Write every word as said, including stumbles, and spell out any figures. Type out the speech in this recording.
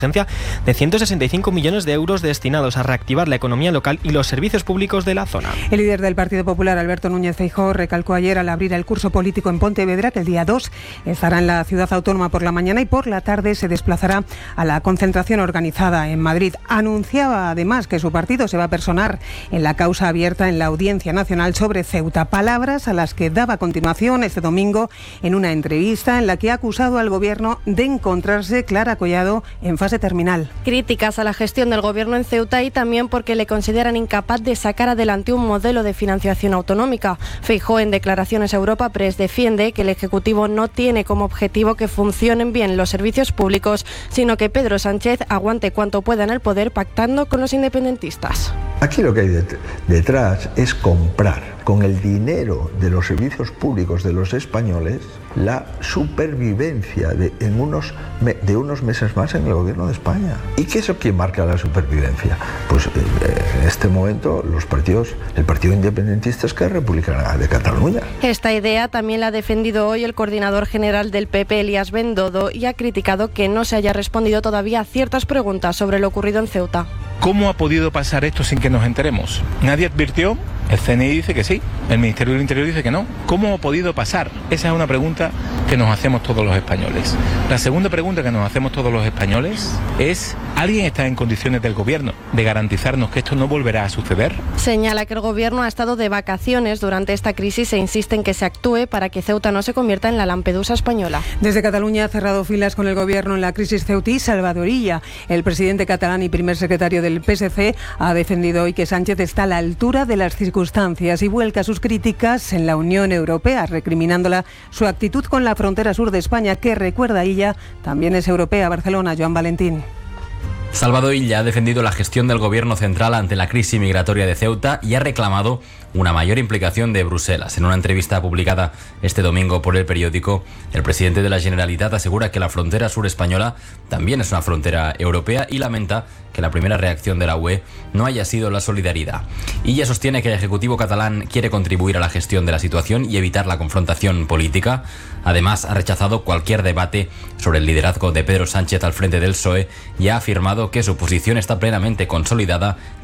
de ciento sesenta y cinco millones de euros destinados a reactivar la economía local y los servicios públicos de la zona. El líder del Partido Popular, Alberto Núñez Feijóo, recalcó ayer al abrir el curso político en Pontevedra que el día dos estará en la ciudad autónoma por la mañana y por la tarde se desplazará a la concentración organizada en Madrid. Anunciaba además que su partido se va a personar en la causa abierta en la Audiencia Nacional sobre Ceuta, palabras a las que daba continuación este domingo en una entrevista en la que ha acusado al Gobierno de encontrarse, Clara Collado, en fase terminal. Críticas a la gestión del Gobierno en Ceuta y también porque le consideran incapaz de sacar adelante un modelo de financiación autonómica. Feijóo, en declaraciones a Europa Press, defiende que el Ejecutivo no tiene como objetivo que funcionen bien los servicios públicos, sino que Pedro Sánchez aguante cuanto pueda en el poder pactando con los independentistas. Aquí lo que hay detrás es comprar con el dinero de los servicios públicos de los españoles la supervivencia de, en unos, de unos meses más en el Gobierno de España. ¿Y qué es lo que marca la supervivencia? Pues en este momento los partidos, el Partido Independentista Esquerra Republicana de Cataluña. Esta idea también la ha defendido hoy el coordinador general del P P, Elías Bendodo, y ha criticado que no se haya respondido todavía a ciertas preguntas sobre lo ocurrido en Ceuta. ¿Cómo ha podido pasar esto sin que nos enteremos? ¿Nadie advirtió? El C N I dice que sí, el Ministerio del Interior dice que no. ¿Cómo ha podido pasar? Esa es una pregunta que nos hacemos todos los españoles. La segunda pregunta que nos hacemos todos los españoles es: ¿alguien está en condiciones del Gobierno de garantizarnos que esto no volverá a suceder? Señala que el Gobierno ha estado de vacaciones durante esta crisis e insiste en que se actúe para que Ceuta no se convierta en la Lampedusa española. Desde Cataluña ha cerrado filas con el Gobierno en la crisis ceutí Salvador Illa. El presidente catalán y primer secretario del P S C ha defendido hoy que Sánchez está a la altura de las circunstancias y vuelca sus críticas en la Unión Europea, recriminándola su actitud con la frontera sur de España, que, recuerda Illa, también es europea. Barcelona, Joan Valentín. Salvador Illa ha defendido la gestión del Gobierno central ante la crisis migratoria de Ceuta y ha reclamado una mayor implicación de Bruselas. En una entrevista publicada este domingo por El Periódico, el presidente de la Generalitat asegura que la frontera sur española también es una frontera europea y lamenta que la primera reacción de la U E no haya sido la solidaridad. Illa sostiene que el Ejecutivo catalán quiere contribuir a la gestión de la situación y evitar la confrontación política. Además, ha rechazado cualquier debate sobre el liderazgo de Pedro Sánchez al frente del P S O E y ha afirmado que su posición está plenamente consolidada